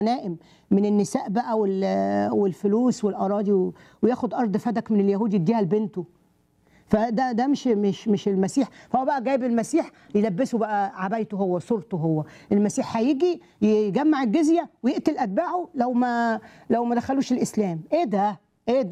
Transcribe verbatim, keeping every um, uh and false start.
غنائم من النساء بقى وال- والفلوس والاراضي و- وياخد ارض فدك من اليهود يديها لبنته. فده ده مش مش مش المسيح. فهو بقى جايب المسيح يلبسه بقى عبايته هو، صورته هو. المسيح هيجي يجمع الجزيه ويقتل اتباعه لو ما لو ما دخلوش الاسلام. ايه ده؟